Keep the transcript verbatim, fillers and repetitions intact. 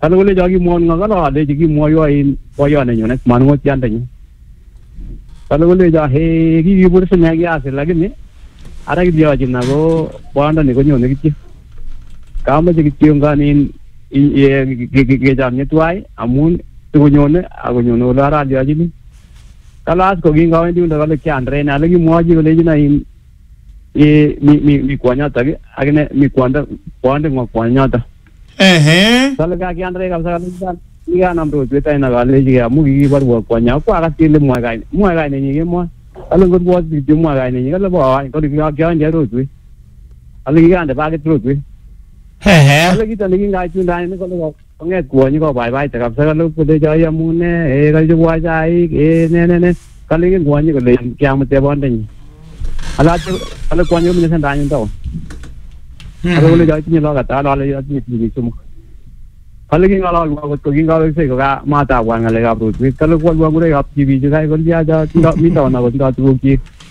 Kalau boleh jadi muan ngah kalau ada jadi muan yo in muan ni yo nak manut yang tanya. Kalau boleh jadi hegi ibu tu sengaja asal lagi ni. Ada dia aja nago puan ni kau nyon ni kecil. Kamu jadi kecil kan in in jamnya tu ay amun tu nyon aku nyon ular dia aja ni. Kalau as kau gini kau ni tu kalau kian rena lagi muan je boleh je na in e mi mi mi kuanya tadi. Akhirnya mi kuanda kuanda ngau kuanya ta. Eh, Kalau kaki andre kalau saya lihat, dia nam tu kita ina kali juga, mungkin baru buat kuanya. Aku akan pilih muai kain, muai kain ini je muai. Kalau kau buat di muai kain ini, kalau bawa, kalau kita kian jauh tu, kalau kita anda pakai terus tu. eh, Kalau kita lagi ngai tu dah ini kalau pengen kuanya kau bye bye, tapi kalau kita jaya mune, eh kalau jauh aja, eh ne ne ne, kalau kita kuanya kalau kian mesti bawa ni. Kalau kalau kuanya mesti sendahin tahu. Kalau boleh jadi ni lah kata, kalau jadi ni semua. Kalau kita kalau kalau kita kalau saya kata mata orang kalau kita kalau kalau orang boleh apa T V juga kalau dia ada tidak minta orang kalau kita tu